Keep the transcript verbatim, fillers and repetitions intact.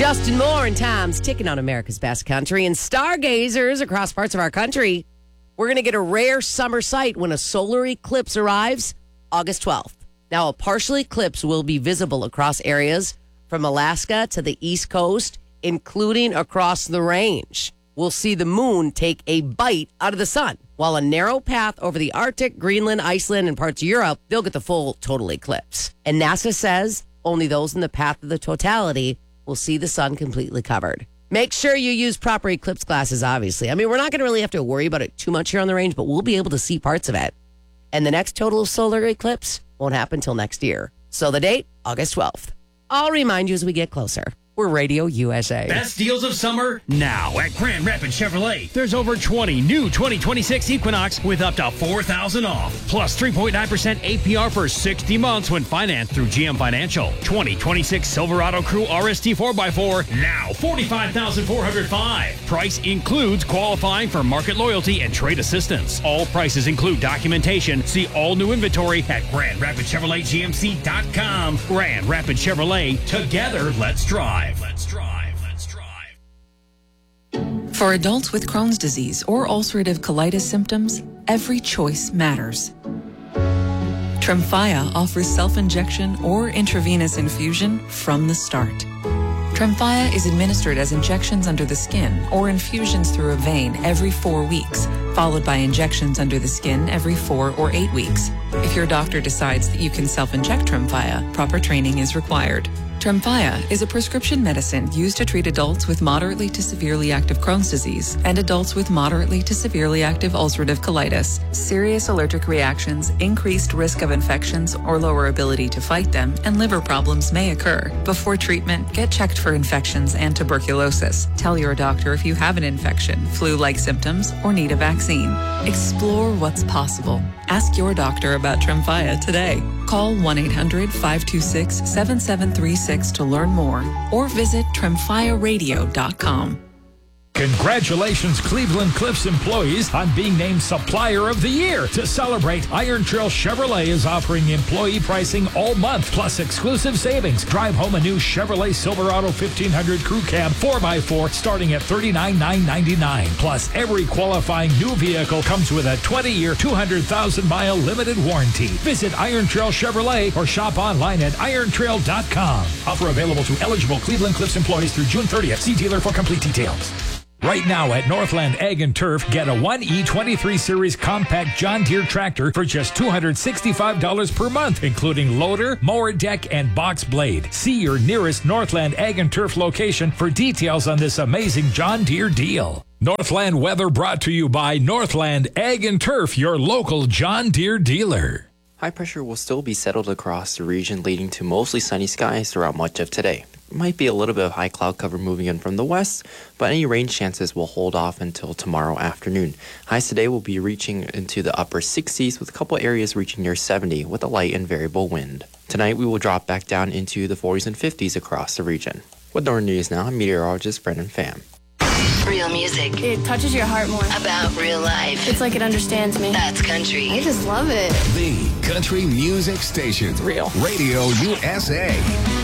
Justin Moore and Tom's ticking on America's Best Country. And stargazers across parts of our country, we're going to get a rare summer sight when a solar eclipse arrives August twelfth. Now, a partial eclipse will be visible across areas from Alaska to the East Coast, including across the range. We'll see the moon take a bite out of the sun, while a narrow path over the Arctic, Greenland, Iceland, and parts of Europe, they'll get the full total eclipse. And NASA says only those in the path of the totality will see the sun completely covered. Make sure you use proper eclipse glasses, obviously. I mean, we're not going to really have to worry about it too much here on the range, but we'll be able to see parts of it. And the next total solar eclipse won't happen until next year. So the date, August twelfth. I'll remind you as we get closer. We're Radio U S A. Best deals of summer now at Grand Rapids Chevrolet. There's over twenty new twenty twenty-six Equinox with up to four thousand dollars off. Plus three point nine percent A P R for sixty months when financed through G M Financial. twenty twenty-six Silverado Crew R S T four by four, now forty-five thousand four hundred five dollars. Price includes qualifying for market loyalty and trade assistance. All prices include documentation. See all new inventory at Grand Rapids Chevrolet G M C dot com. Grand Rapids Chevrolet. Together, let's drive. Let's drive. Let's drive. For adults with Crohn's disease or ulcerative colitis symptoms, every choice matters. Tremfya offers self-injection or intravenous infusion from the start. Tremfya is administered as injections under the skin or infusions through a vein every four weeks, followed by injections under the skin every four or eight weeks. If your doctor decides that you can self-inject Tremfya, proper training is required. Tremfya is a prescription medicine used to treat adults with moderately to severely active Crohn's disease and adults with moderately to severely active ulcerative colitis. Serious allergic reactions, increased risk of infections or lower ability to fight them, and liver problems may occur. Before treatment, get checked for infections and tuberculosis. Tell your doctor if you have an infection, flu-like symptoms, or need a vaccine. Explore what's possible. Ask your doctor about Tremfya today. Call one eight hundred five two six seven seven three six to learn more or visit tremfya radio dot com. Congratulations, Cleveland Cliffs employees, on being named Supplier of the Year. To celebrate, Iron Trail Chevrolet is offering employee pricing all month, plus exclusive savings. Drive home a new Chevrolet Silverado fifteen hundred Crew Cab four by four starting at thirty-nine thousand nine hundred ninety-nine dollars. Plus, every qualifying new vehicle comes with a twenty-year, two hundred thousand mile limited warranty. Visit Iron Trail Chevrolet or shop online at iron trail dot com. Offer available to eligible Cleveland Cliffs employees through June thirtieth. See dealer for complete details. Right now at Northland Ag and Turf, get a one E twenty-three Series compact John Deere tractor for just two hundred sixty-five dollars per month, including loader, mower deck, and box blade. See your nearest Northland Ag and Turf location for details on this amazing John Deere deal. Northland weather brought to you by Northland Ag and Turf, your local John Deere dealer. High pressure will still be settled across the region, leading to mostly sunny skies throughout much of today. Might be a little bit of high cloud cover moving in from the west, but any rain chances will hold off until tomorrow afternoon. Highs today will be reaching into the upper sixties, with a couple areas reaching near seventy with a light and variable wind. Tonight we will drop back down into the forties and fifties across the region. With Northern News Now, I'm meteorologist Brendan Pham. Real music. It touches your heart more. About real life. It's like it understands me. That's country. I just love it. The country music station. It's real. Radio U S A.